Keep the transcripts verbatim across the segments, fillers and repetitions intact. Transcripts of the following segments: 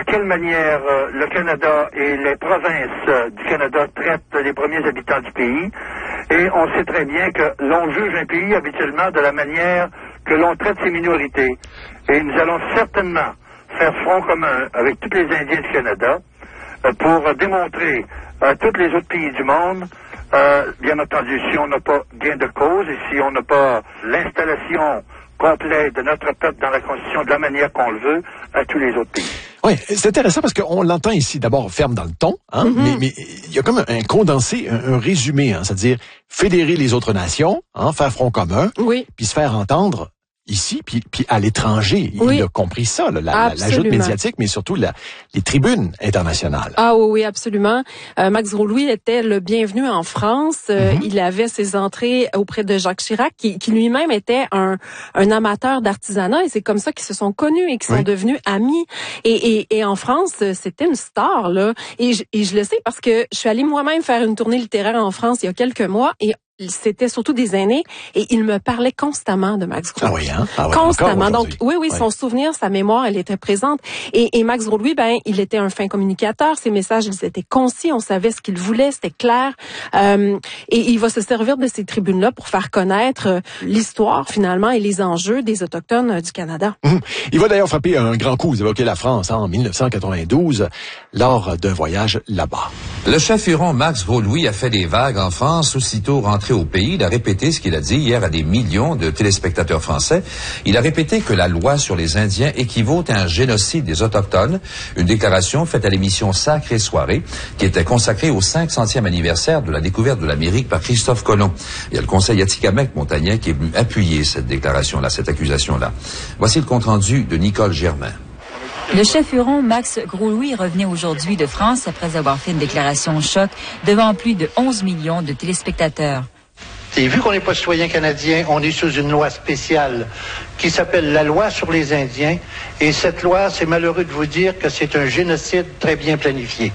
quelle manière euh, le Canada et les provinces euh, du Canada traitent les premiers habitants du pays. Et on sait très bien que l'on juge un pays habituellement de la manière que l'on traite ses minorités. Et nous allons certainement faire front commun avec tous les Indiens du Canada euh, pour démontrer à tous les autres pays du monde, euh, bien entendu, si on n'a pas gain de cause et si on n'a pas l'installation complète de notre peuple dans la Constitution de la manière qu'on le veut, à tous les autres pays. Oui, c'est intéressant parce qu'on l'entend ici d'abord ferme dans le ton, hein, mm-hmm. mais mais il y a comme un, un condensé, un, un résumé, hein, c'est-à-dire fédérer les autres nations, hein, faire front commun, oui. puis se faire entendre ici, puis, puis à l'étranger. Oui. Il a compris ça, là, la, la joute médiatique, mais surtout la, les tribunes internationales. Ah oui, oui, absolument. Euh, Max Gros-Louis était le bienvenu en France. Euh, mm-hmm. Il avait ses entrées auprès de Jacques Chirac, qui, qui lui-même était un, un amateur d'artisanat, et c'est comme ça qu'ils se sont connus et qu'ils oui. sont devenus amis. Et, et, et en France, c'était une star, là. Et je, et je le sais parce que je suis allée moi-même faire une tournée littéraire en France il y a quelques mois, et c'était surtout des aînés, et il me parlait constamment de Max Gros-Louis. Ah oui, hein? Ah oui, constamment. Donc, oui, oui, son oui. souvenir, sa mémoire, elle était présente. Et, et Max Gros-Louis, ben, il était un fin communicateur. Ses messages, ils étaient concis. On savait ce qu'il voulait. C'était clair. Euh, et il va se servir de ces tribunes-là pour faire connaître l'histoire, finalement, et les enjeux des Autochtones du Canada. Mmh. Il va d'ailleurs frapper un grand coup. Vous évoquez la France, hein, en dix-neuf cent quatre-vingt-douze, lors d'un voyage là-bas. Le chef Huron Max Gros-Louis a fait des vagues en France aussitôt rentré au pays. Il a répété ce qu'il a dit hier à des millions de téléspectateurs français. Il a répété que la loi sur les Indiens équivaut à un génocide des Autochtones, une déclaration faite à l'émission Sacrée Soirée, qui était consacrée au cinq centième anniversaire de la découverte de l'Amérique par Christophe Colomb. Il y a le Conseil Atikamekw montagnais qui est venu appuyer cette déclaration-là, cette accusation-là. Voici le compte-rendu de Nicole Germain. Le chef Huron Max Gros-Louis revenait aujourd'hui de France après avoir fait une déclaration choc devant plus de onze millions de téléspectateurs. Et vu qu'on n'est pas citoyen canadien, on est sous une loi spéciale qui s'appelle la loi sur les Indiens. Et cette loi, c'est malheureux de vous dire que c'est un génocide très bien planifié.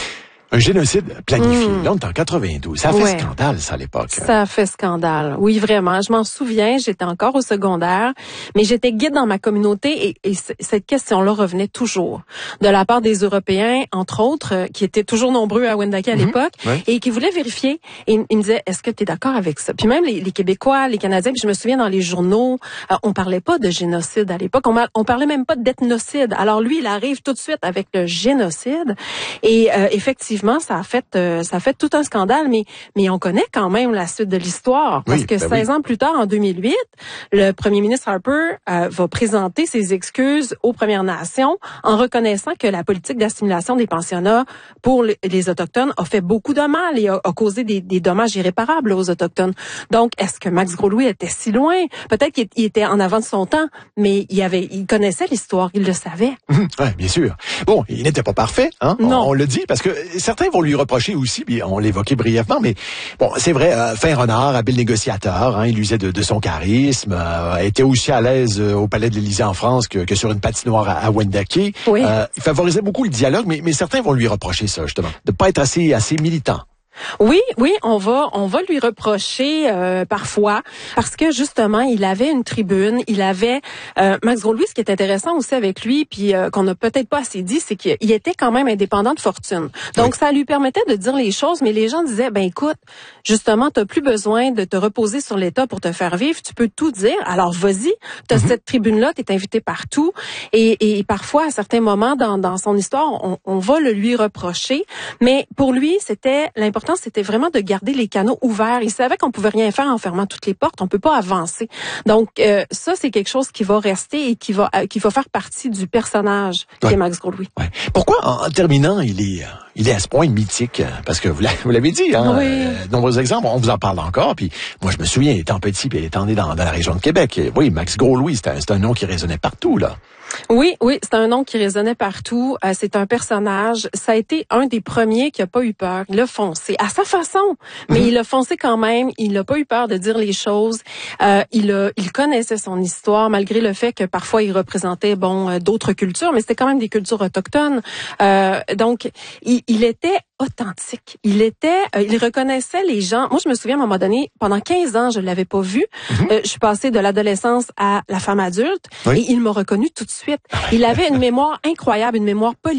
Un génocide planifié. Mmh. Là, on est en quatre-vingt-douze. Ça a fait ouais. scandale, ça, à l'époque. Ça a fait scandale. Oui, vraiment. Je m'en souviens. J'étais encore au secondaire, mais j'étais guide dans ma communauté, et, et c- cette question-là revenait toujours de la part des Européens, entre autres, euh, qui étaient toujours nombreux à Wendake à mmh. l'époque, ouais. et qui voulaient vérifier. Et ils me disaient, est-ce que tu es d'accord avec ça? Puis même les, les Québécois, les Canadiens, puis je me souviens dans les journaux, euh, on parlait pas de génocide à l'époque. On, on parlait même pas d'ethnocide. Alors lui, il arrive tout de suite avec le génocide. Et euh, effectivement, ça a fait ça a fait tout un scandale, mais mais on connaît quand même la suite de l'histoire, parce oui, que ben seize oui. ans plus tard, en deux mille huit, le premier ministre Harper euh, va présenter ses excuses aux Premières Nations en reconnaissant que la politique d'assimilation des pensionnats pour les, les Autochtones a fait beaucoup de mal et a, a causé des, des dommages irréparables aux Autochtones. Donc, est-ce que Max Gros-Louis était si loin? Peut-être qu'il il était en avant de son temps, mais il avait, il connaissait l'histoire, il le savait. Mmh, ouais, bien sûr. Bon, il n'était pas parfait, hein? Non. On, on le dit, parce que certains vont lui reprocher aussi, puis on l'évoquait brièvement, mais bon, c'est vrai, euh, fin renard, habile négociateur, hein, il usait de, de son charisme, euh, était aussi à l'aise euh, au Palais de l'Élysée en France que, que sur une patinoire à, à Wendake. Oui. Euh, il favorisait beaucoup le dialogue, mais, mais certains vont lui reprocher ça, justement, de pas être assez, assez militant. Oui, oui, on va, on va lui reprocher euh, parfois, parce que justement, il avait une tribune, il avait euh, Max Gros-Louis. Ce qui est intéressant aussi avec lui, puis euh, qu'on n'a peut-être pas assez dit, c'est qu'il était quand même indépendant de fortune. Donc, oui. ça lui permettait de dire les choses, mais les gens disaient, ben écoute, justement, t'as plus besoin de te reposer sur l'État pour te faire vivre, tu peux tout dire. Alors, vas-y, t'as mm-hmm. cette tribune-là, t'es invité partout, et, et parfois, à certains moments dans, dans son histoire, on, on va le lui reprocher, mais pour lui, c'était l'important. C'était vraiment de garder les canaux ouverts. Il savait qu'on pouvait rien faire en fermant toutes les portes. On peut pas avancer. Donc, euh, ça, c'est quelque chose qui va rester et qui va euh, qui va faire partie du personnage ouais. qui est Max Gros-Louis. Ouais. Pourquoi, en, en terminant, il est il est à ce point mythique? Parce que vous l'avez, vous l'avez dit, hein? Oui. Euh, nombreux exemples, on vous en parle encore. Puis moi, je me souviens, étant petit, puis étant né dans, dans la région de Québec, et, oui, Max Gros-Louis, c'est un, c'est un nom qui résonnait partout, là. Oui, oui, c'est un nom qui résonnait partout. Euh, c'est un personnage. Ça a été un des premiers qui a pas eu peur. Il a foncé à sa façon, mais mm-hmm. il a foncé quand même. Il n'a pas eu peur de dire les choses. Euh, il a, il connaissait son histoire, malgré le fait que parfois il représentait bon euh, d'autres cultures, mais c'était quand même des cultures autochtones. Euh, donc, il, il était authentique. Il était, euh, il reconnaissait les gens. Moi, je me souviens à un moment donné, pendant quinze ans, je l'avais pas vu. Mm-hmm. Euh, je suis passée de l'adolescence à la femme adulte, oui. et il m'a reconnu tout de suite. Il avait une mémoire incroyable, une mémoire politique.